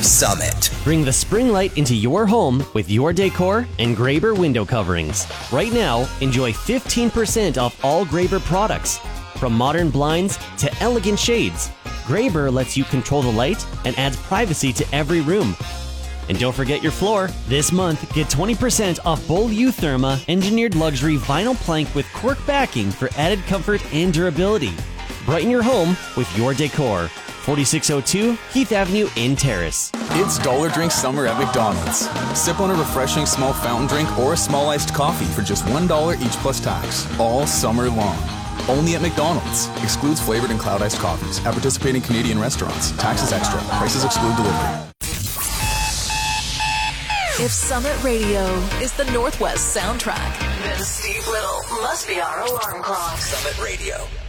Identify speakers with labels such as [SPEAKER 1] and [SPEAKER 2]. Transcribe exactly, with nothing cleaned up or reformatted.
[SPEAKER 1] Summit.
[SPEAKER 2] Bring the spring light into your home with Your Decor and Graber window coverings. Right now, enjoy fifteen percent off all Graber products. From modern blinds to elegant shades, Graber lets you control the light and adds privacy to every room. And don't forget your floor. This month, get twenty percent off Bowl Eutherma engineered luxury vinyl plank with cork backing for added comfort and durability. Brighten your home with Your Decor. forty-six oh two Heath Avenue in Terrace.
[SPEAKER 3] It's Dollar Drink Summer at McDonald's. Sip on a refreshing small fountain drink or a small iced coffee for just one dollar each plus tax, all summer long. Only at McDonald's. Excludes flavored and cloud iced coffees at participating Canadian restaurants. Taxes extra. Prices exclude delivery.
[SPEAKER 4] If Summit Radio is the Northwest soundtrack, then Steve Little must be our alarm clock.
[SPEAKER 1] Summit Radio.